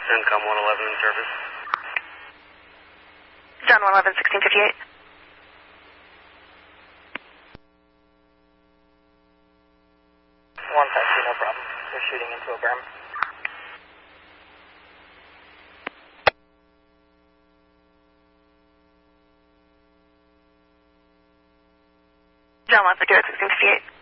CENTCOM 111 in service. John 111, 1658. One taxi, no problem. They're shooting into a berm. John 152, 1658.